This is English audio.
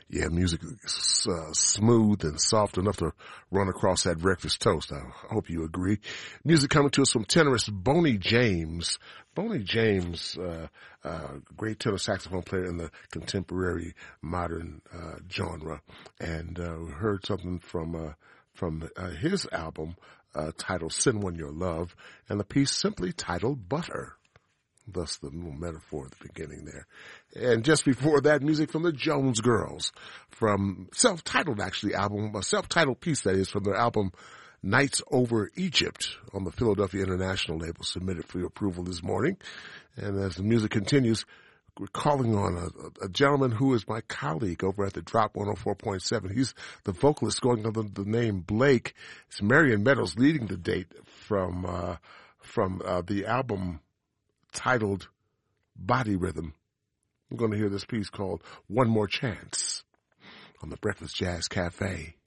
Yeah, music is smooth and soft enough to run across that breakfast toast. I hope you agree. Music coming to us from tenorist Boney James. Boney James, great tenor saxophone player in the contemporary modern genre, and we heard something from his album titled "Send One Your Love," and the piece simply titled "Butter." Thus the little metaphor at the beginning there. And just before that, music from the Jones Girls, from self-titled actually album, a self-titled piece that is from their album Nights Over Egypt on the Philadelphia International label, submitted for your approval this morning. And as the music continues, we're calling on a gentleman who is my colleague over at the Drop 104.7. He's the vocalist going under the name Blake. It's Marion Meadows leading the date from the album titled Body Rhythm. I'm going to hear this piece called One More Chance on the Breakfast Jazz Cafe.